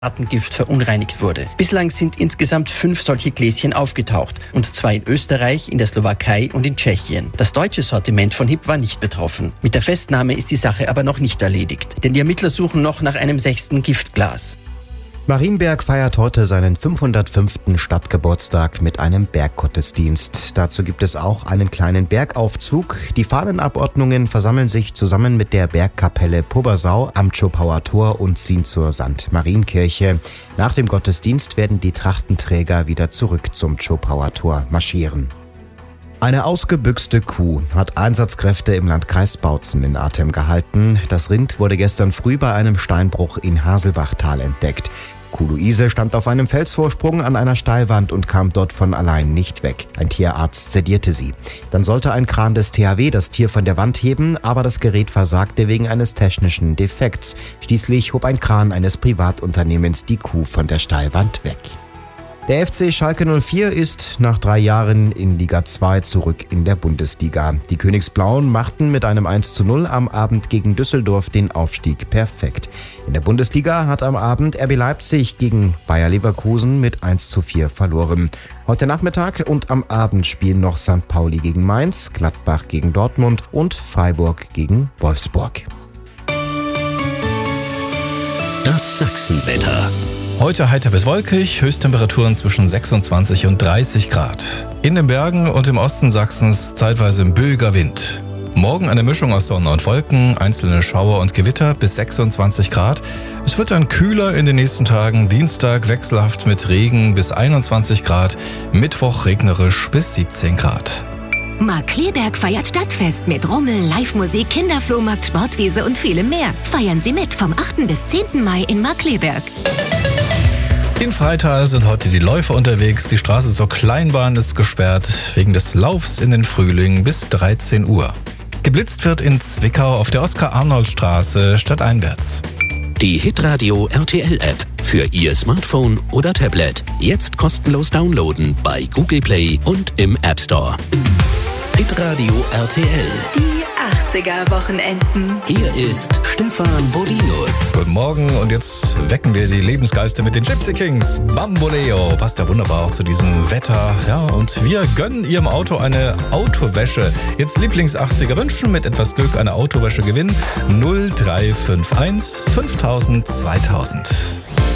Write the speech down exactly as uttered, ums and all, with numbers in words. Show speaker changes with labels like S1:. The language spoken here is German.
S1: Gift verunreinigt wurde. Bislang sind insgesamt fünf solche Gläschen aufgetaucht, und zwar in Österreich, in der Slowakei und in Tschechien. Das deutsche Sortiment von H I P war nicht betroffen. Mit der Festnahme ist die Sache aber noch nicht erledigt, denn die Ermittler suchen noch nach einem sechsten Giftglas.
S2: Marienberg feiert heute seinen fünfhundertfünften Stadtgeburtstag mit einem Berggottesdienst. Dazu gibt es auch einen kleinen Bergaufzug. Die Fahnenabordnungen versammeln sich zusammen mit der Bergkapelle Pobersau am Zschopauer Tor und ziehen zur Sankt Marienkirche. Nach dem Gottesdienst werden die Trachtenträger wieder zurück zum Zschopauer Tor marschieren. Eine ausgebüchste Kuh hat Einsatzkräfte im Landkreis Bautzen in Atem gehalten. Das Rind wurde gestern früh bei einem Steinbruch in Haselbachtal entdeckt. Kuh Luise stand auf einem Felsvorsprung an einer Steilwand und kam dort von allein nicht weg. Ein Tierarzt sedierte sie. Dann sollte ein Kran des T H W das Tier von der Wand heben, aber das Gerät versagte wegen eines technischen Defekts. Schließlich hob ein Kran eines Privatunternehmens die Kuh von der Steilwand weg. Der F C Schalke null vier ist nach drei Jahren in Liga zwei zurück in der Bundesliga. Die Königsblauen machten mit einem eins zu null am Abend gegen Düsseldorf den Aufstieg perfekt. In der Bundesliga hat am Abend R B Leipzig gegen Bayer Leverkusen mit eins zu vier verloren. Heute Nachmittag und am Abend spielen noch Sankt Pauli gegen Mainz, Gladbach gegen Dortmund und Freiburg gegen Wolfsburg.
S3: Das Sachsenwetter.
S4: Heute heiter bis wolkig, Höchsttemperaturen zwischen sechsundzwanzig und dreißig Grad. In den Bergen und im Osten Sachsens zeitweise böiger Wind. Morgen eine Mischung aus Sonne und Wolken, einzelne Schauer und Gewitter bis sechsundzwanzig Grad. Es wird dann kühler in den nächsten Tagen, Dienstag wechselhaft mit Regen bis einundzwanzig Grad, Mittwoch regnerisch bis siebzehn Grad.
S5: Markkleeberg feiert Stadtfest mit Rummel, Live-Musik, Kinderflohmarkt, Sportwiese und vielem mehr. Feiern Sie mit vom achten bis zehnten Mai in Markkleeberg.
S4: In Freital sind heute die Läufer unterwegs. Die Straße zur Kleinbahn ist gesperrt wegen des Laufs in den Frühling bis dreizehn Uhr. Geblitzt wird in Zwickau auf der Oskar-Arnold-Straße stadteinwärts.
S3: Die Hitradio R T L-App für Ihr Smartphone oder Tablet. Jetzt kostenlos downloaden bei Google Play und im App Store. Hitradio R T L.
S5: Die achtziger-Wochenenden.
S3: Hier ist Stefan Bodinus.
S4: Guten Morgen, und jetzt wecken wir die Lebensgeister mit den Gypsy Kings. Bamboleo passt ja wunderbar auch zu diesem Wetter. Ja, und wir gönnen Ihrem Auto eine Autowäsche. Jetzt Lieblings-achtziger wünschen, mit etwas Glück eine Autowäsche gewinnen. null drei fünf eins fünftausend zweitausend.